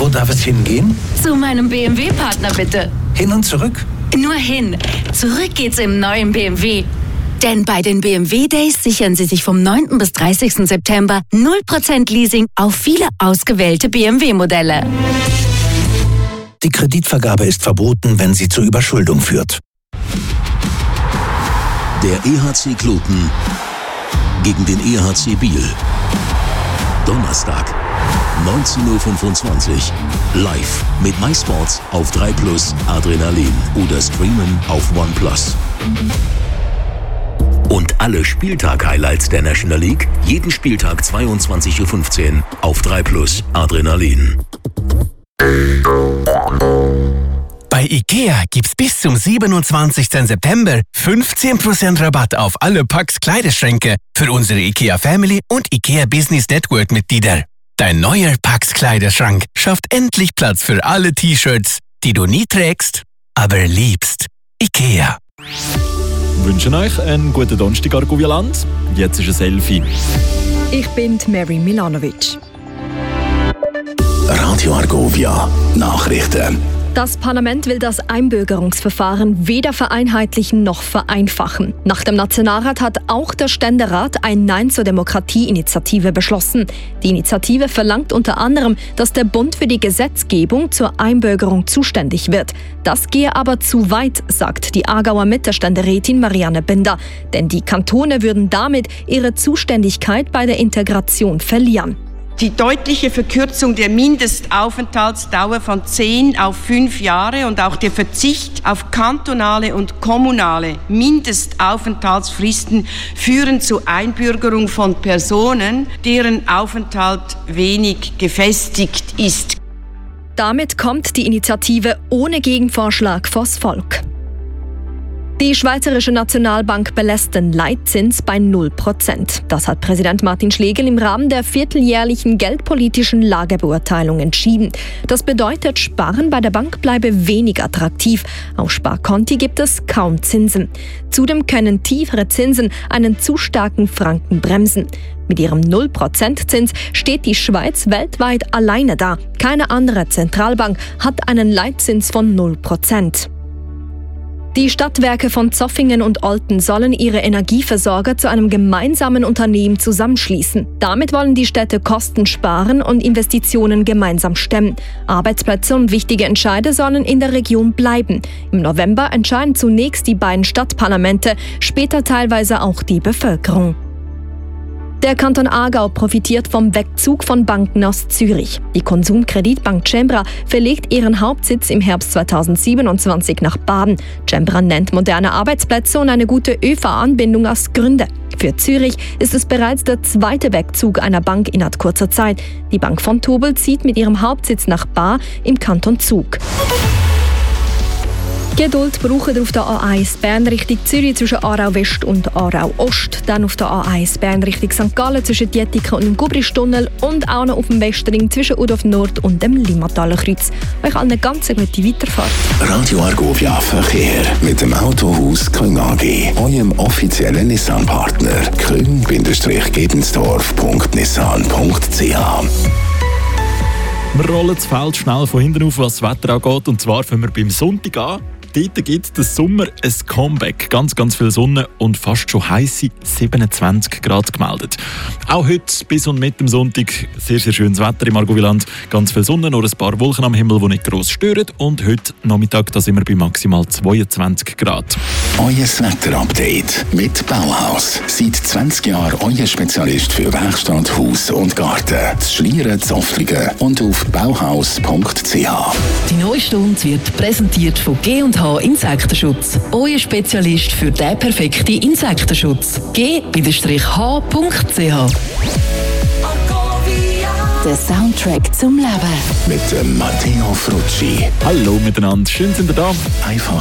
Wo darf es hingehen? Zu meinem BMW-Partner bitte. Hin und zurück? Nur hin. Zurück geht's im neuen BMW. Denn bei den BMW Days sichern Sie sich vom 9. bis 30. September 0% Leasing auf viele ausgewählte BMW-Modelle. Die Kreditvergabe ist verboten, wenn sie zur Überschuldung führt. Der EHC Kloten gegen den EHC Biel. Donnerstag, 19.25 Uhr. Live mit MySports auf 3+ Adrenalin oder streamen auf OnePlus. Und alle Spieltag-Highlights der National League jeden Spieltag 22.15 Uhr auf 3+ Adrenalin. Bei IKEA gibt's bis zum 27. September 15% Rabatt auf alle Pax Kleiderschränke für unsere IKEA Family und IKEA Business Network Mitglieder. Dein neuer Pax Kleiderschrank schafft endlich Platz für alle T-Shirts, die du nie trägst, aber liebst. IKEA. Wir wünschen euch einen guten Donnerstag, Argovia-Land. Jetzt ist es 11 Uhr. Ich bin Mary Milanovic. Radio Argovia Nachrichten. Das Parlament will das Einbürgerungsverfahren weder vereinheitlichen noch vereinfachen. Nach dem Nationalrat hat auch der Ständerat ein Nein zur Demokratie-Initiative beschlossen. Die Initiative verlangt unter anderem, dass der Bund für die Gesetzgebung zur Einbürgerung zuständig wird. Das gehe aber zu weit, sagt die Aargauer Mittelständerätin Marianne Binder. Denn die Kantone würden damit ihre Zuständigkeit bei der Integration verlieren. Die deutliche Verkürzung der Mindestaufenthaltsdauer von 10 auf 5 Jahre und auch der Verzicht auf kantonale und kommunale Mindestaufenthaltsfristen führen zur Einbürgerung von Personen, deren Aufenthalt wenig gefestigt ist. Damit kommt die Initiative ohne Gegenvorschlag vors Volk. Die Schweizerische Nationalbank belässt den Leitzins bei 0%. Das hat Präsident Martin Schlegel im Rahmen der vierteljährlichen geldpolitischen Lagebeurteilung entschieden. Das bedeutet, Sparen bei der Bank bleibe wenig attraktiv. Auf Sparkonti gibt es kaum Zinsen. Zudem können tiefere Zinsen einen zu starken Franken bremsen. Mit ihrem 0%-Zins steht die Schweiz weltweit alleine da. Keine andere Zentralbank hat einen Leitzins von 0%. Die Stadtwerke von Zoffingen und Olten sollen ihre Energieversorger zu einem gemeinsamen Unternehmen zusammenschließen. Damit wollen die Städte Kosten sparen und Investitionen gemeinsam stemmen. Arbeitsplätze und wichtige Entscheide sollen in der Region bleiben. Im November entscheiden zunächst die beiden Stadtparlamente, später teilweise auch die Bevölkerung. Der Kanton Aargau profitiert vom Wegzug von Banken aus Zürich. Die Konsumkreditbank Cembra verlegt ihren Hauptsitz im Herbst 2027 nach Baden. Cembra nennt moderne Arbeitsplätze und eine gute ÖV-Anbindung als Gründe. Für Zürich ist es bereits der zweite Wegzug einer Bank innerhalb kurzer Zeit. Die Bank von Tobel zieht mit ihrem Hauptsitz nach Baar im Kanton Zug. Geduld braucht ihr auf der A1 Bern Richtung Zürich zwischen Aarau West und Aarau Ost. Dann auf der A1 Bern Richtung St. Gallen zwischen Dietike und dem Gubristunnel und auch noch auf dem Westring zwischen Udorf Nord und dem Limmataler Kreuz. Euch allen eine ganz gute Weiterfahrt. Radio Argovia Verkehr mit dem Autohaus Küng AG, eurem offiziellen Nissan-Partner. küng-gebensdorf.nissan.ch. Wir rollen das Feld schnell von hinten auf, was das Wetter angeht. Und zwar fangen wir beim Sonntag an. Dort gibt der Sommer ein Comeback. Ganz, ganz viel Sonne und fast schon heisse 27 Grad gemeldet. Auch heute bis und mit dem Sonntag sehr, sehr schönes Wetter im Argovia-Land. Ganz viel Sonne, nur ein paar Wolken am Himmel, die nicht gross stören. Und heute Nachmittag da sind wir bei maximal 22 Grad. Euer Wetterupdate mit Bauhaus. Seit 20 Jahren euer Spezialist für Werkstatt, Haus und Garten. Das Schlieren, Zoftlingen und auf bauhaus.ch. Die neue Stunde wird präsentiert von G&H Insektenschutz. Euer Spezialist für den perfekten Insektenschutz. g-h.ch. Der Soundtrack zum Leben. Mit dem Matteo Frucci. Hallo miteinander, schön sind ihr da. Einfach